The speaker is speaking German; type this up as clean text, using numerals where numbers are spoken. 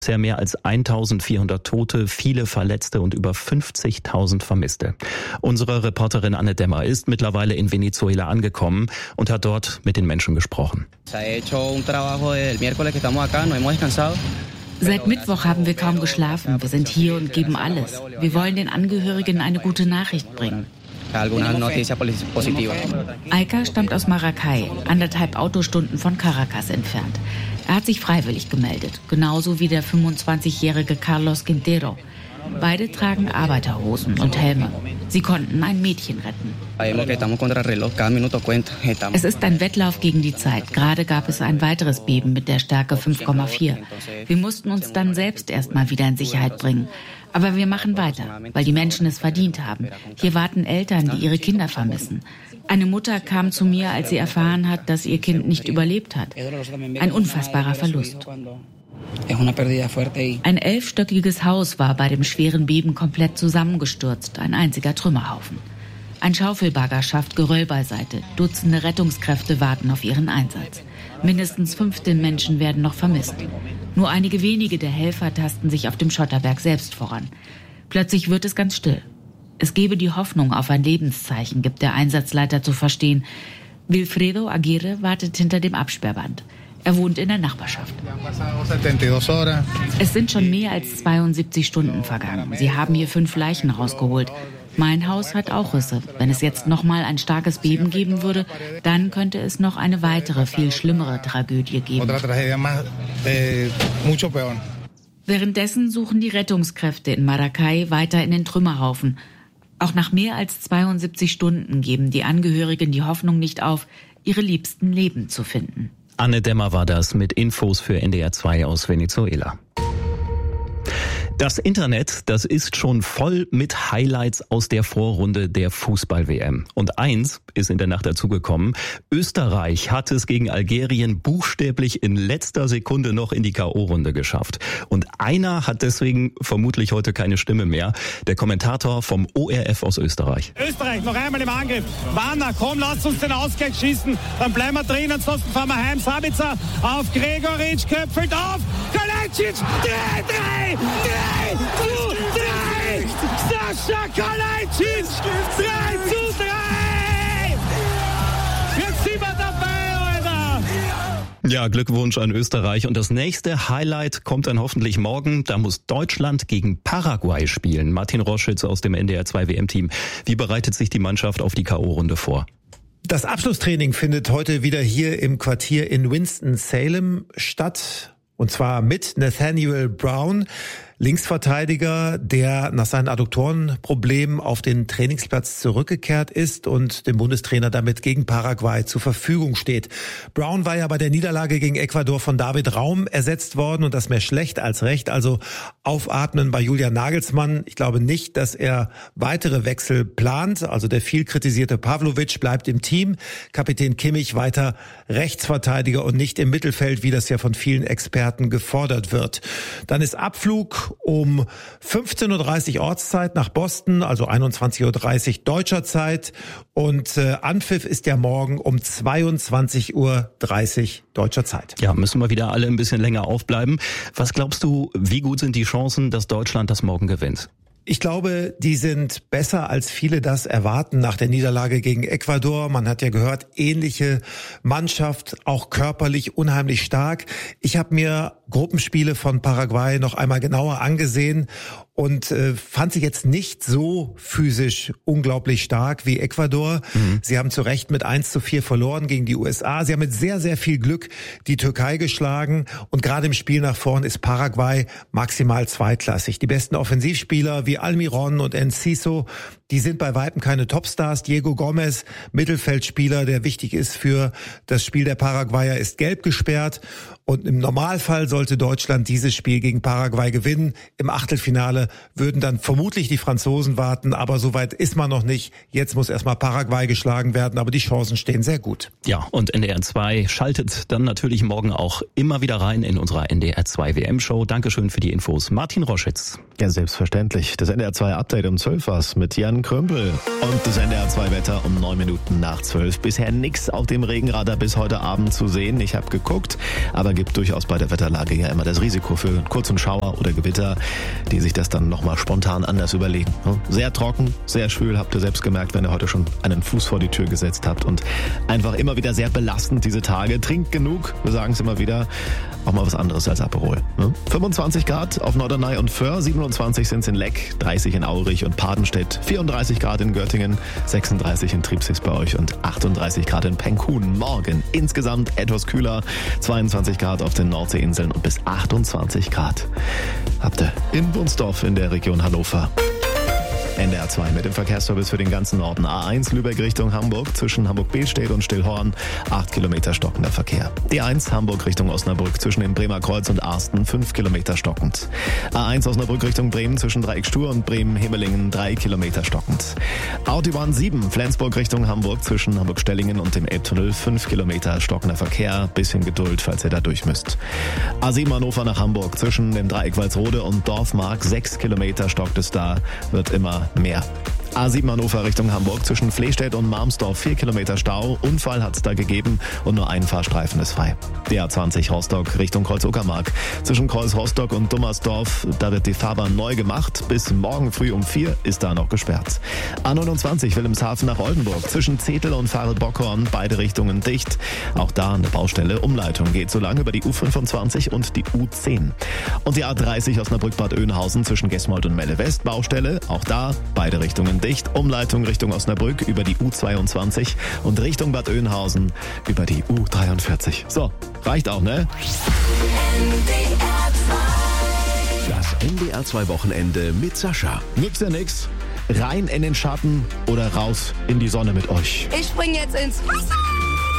Bisher mehr als 1400 Tote, viele Verletzte und über 50.000 Vermisste. Unsere Reporterin Anne Dämmer ist mittlerweile in Venezuela angekommen und hat dort mit den Menschen gesprochen. Seit Mittwoch haben wir kaum geschlafen. Wir sind hier und geben alles. Wir wollen den Angehörigen eine gute Nachricht bringen. Aika stammt aus Maracay, 1,5 Autostunden von Caracas entfernt. Er hat sich freiwillig gemeldet, genauso wie der 25-jährige Carlos Quintero. Beide tragen Arbeiterhosen und Helme. Sie konnten ein Mädchen retten. Es ist ein Wettlauf gegen die Zeit. Gerade gab es ein weiteres Beben mit der Stärke 5,4. Wir mussten uns dann selbst erstmal wieder in Sicherheit bringen. Aber wir machen weiter, weil die Menschen es verdient haben. Hier warten Eltern, die ihre Kinder vermissen. Eine Mutter kam zu mir, als sie erfahren hat, dass ihr Kind nicht überlebt hat. Ein unfassbarer Verlust. Ein 11-stöckiges Haus war bei dem schweren Beben komplett zusammengestürzt, ein einziger Trümmerhaufen. Ein Schaufelbagger schafft Geröll beiseite. Dutzende Rettungskräfte warten auf ihren Einsatz. Mindestens 15 Menschen werden noch vermisst. Nur einige wenige der Helfer tasten sich auf dem Schotterberg selbst voran. Plötzlich wird es ganz still. Es gebe die Hoffnung auf ein Lebenszeichen, gibt der Einsatzleiter zu verstehen. Wilfredo Aguirre wartet hinter dem Absperrband. Er wohnt in der Nachbarschaft. Es sind schon mehr als 72 Stunden vergangen. Sie haben hier 5 Leichen rausgeholt. Mein Haus hat auch Risse. Wenn es jetzt noch mal ein starkes Beben geben würde, dann könnte es noch eine weitere, viel schlimmere Tragödie geben. Währenddessen suchen die Rettungskräfte in Maracay weiter in den Trümmerhaufen. Auch nach mehr als 72 Stunden geben die Angehörigen die Hoffnung nicht auf, ihre Liebsten lebend zu finden. Anne Dämmer war das mit Infos für NDR 2 aus Venezuela. Das Internet, das ist schon voll mit Highlights aus der Vorrunde der Fußball-WM. Und eins ist in der Nacht dazugekommen. Österreich hat es gegen Algerien buchstäblich in letzter Sekunde noch in die K.O.-Runde geschafft. Und einer hat deswegen vermutlich heute keine Stimme mehr. Der Kommentator vom ORF aus Österreich. Österreich noch einmal im Angriff. Warner, komm, lasst uns den Ausgleich schießen. Dann bleiben wir drin, ansonsten fahren wir heim. Sabitzer auf Gregoritsch, köpfelt auf. Kalajdzic, 3! Sascha Kalajdzic, 3:3! Jetzt sind wir dabei, Alter! Ja, Glückwunsch an Österreich. Und das nächste Highlight kommt dann hoffentlich morgen. Da muss Deutschland gegen Paraguay spielen. Martin Roschitz aus dem NDR 2 WM-Team. Wie bereitet sich die Mannschaft auf die K.O.-Runde vor? Das Abschlusstraining findet heute wieder hier im Quartier in Winston-Salem statt. Und zwar mit Nathaniel Brown, Linksverteidiger, der nach seinen Adduktorenproblemen auf den Trainingsplatz zurückgekehrt ist und dem Bundestrainer damit gegen Paraguay zur Verfügung steht. Brown war ja bei der Niederlage gegen Ecuador von David Raum ersetzt worden und das mehr schlecht als recht. Also aufatmen bei Julian Nagelsmann. Ich glaube nicht, dass er weitere Wechsel plant. Also der viel kritisierte Pavlovic bleibt im Team. Kapitän Kimmich weiter Rechtsverteidiger und nicht im Mittelfeld, wie das ja von vielen Experten gefordert wird. Dann ist Abflug um 15:30 Uhr Ortszeit nach Boston, also 21:30 Uhr deutscher Zeit. Und Anpfiff ist ja morgen um 22:30 Uhr deutscher Zeit. Ja, müssen wir wieder alle ein bisschen länger aufbleiben. Was glaubst du, wie gut sind die Chancen, dass Deutschland das morgen gewinnt? Ich glaube, die sind besser, als viele das erwarten nach der Niederlage gegen Ecuador. Man hat ja gehört, ähnliche Mannschaft, auch körperlich unheimlich stark. Ich habe mir Gruppenspiele von Paraguay noch einmal genauer angesehen und fand sie jetzt nicht so physisch unglaublich stark wie Ecuador. Sie haben zu Recht mit 1:4 verloren gegen die USA. Sie haben mit sehr, sehr viel Glück die Türkei geschlagen. Und gerade im Spiel nach vorn ist Paraguay maximal zweiklassig. Die besten Offensivspieler wie Almiron und Enciso, die sind bei Weitem keine Topstars. Diego Gomez, Mittelfeldspieler, der wichtig ist für das Spiel der Paraguayer, ist gelb gesperrt. Und im Normalfall sollte Deutschland dieses Spiel gegen Paraguay gewinnen. Im Achtelfinale würden dann vermutlich die Franzosen warten, aber so weit ist man noch nicht. Jetzt muss erstmal Paraguay geschlagen werden, aber die Chancen stehen sehr gut. Ja, und NDR 2 schaltet dann natürlich morgen auch immer wieder rein in unserer NDR 2 WM-Show. Dankeschön für die Infos, Martin Roschitz. Ja, selbstverständlich. Das NDR 2 Update um 12 war's mit Jan Krümpel. Und das NDR 2 Wetter um 9 Minuten nach 12. Bisher nix auf dem Regenradar bis heute Abend zu sehen. Ich habe geguckt, aber gibt durchaus bei der Wetterlage ja immer das Risiko für kurzen Schauer oder Gewitter, die sich das dann nochmal spontan anders überlegen. Sehr trocken, sehr schwül, habt ihr selbst gemerkt, wenn ihr heute schon einen Fuß vor die Tür gesetzt habt. Und einfach immer wieder sehr belastend diese Tage. Trinkt genug, wir sagen es immer wieder, auch mal was anderes als Aperol. 25 Grad auf Norderney und Föhr, 27 sind es in Leck, 30 in Aurich und Padenstedt, 34 Grad in Göttingen, 36 in Triebsitz bei euch und 38 Grad in Penkhuhn. Morgen insgesamt etwas kühler, 22 Grad auf den Nordseeinseln und bis 28 Grad habt ihr in Wunsdorf in der Region Hannover. NDR 2 mit dem Verkehrsservice für den ganzen Norden. A1 Lübeck Richtung Hamburg, zwischen Hamburg-Behlstedt und Stillhorn, 8 Kilometer stockender Verkehr. D1 Hamburg Richtung Osnabrück, zwischen dem Bremer Kreuz und Arsten, 5 Kilometer stockend. A1 Osnabrück Richtung Bremen, zwischen Dreieckstuhr und Bremen-Hemelingen, 3 Kilometer stockend. Autobahn 7 Flensburg Richtung Hamburg, zwischen Hamburg-Stellingen und dem Elbtunnel, 5 Kilometer stockender Verkehr. Bisschen Geduld, falls ihr da durch müsst. A7 Hannover nach Hamburg, zwischen dem Dreieck Walsrode und Dorfmark, 6 Kilometer stockt es da, wird immer mehr. A7 Hannover Richtung Hamburg, zwischen Flehstedt und Marmsdorf, 4 Kilometer Stau. Unfall hat es da gegeben und nur ein Fahrstreifen ist frei. Der A20 Rostock Richtung Kreuz-Uckermark. Zwischen Kreuz-Rostock und Dummersdorf, da wird die Fahrbahn neu gemacht. Bis morgen früh um 4 ist da noch gesperrt. A29 Wilhelmshaven nach Oldenburg. Zwischen Zetel und Farel-Bockhorn, beide Richtungen dicht. Auch da an der Baustelle Umleitung. Geht so lange über die U25 und die U10. Und die A30 Osnabrück-Bad Oeynhausen zwischen Gesmold und Melle West, Baustelle. Auch da beide Richtungen dicht. Umleitung Richtung Osnabrück über die U22 und Richtung Bad Oeynhausen über die U43. So, reicht auch, ne? Das NDR 2 Wochenende mit Sascha. Nützt ja nix. Rein in den Schatten oder raus in die Sonne mit euch. Ich spring jetzt ins Wasser.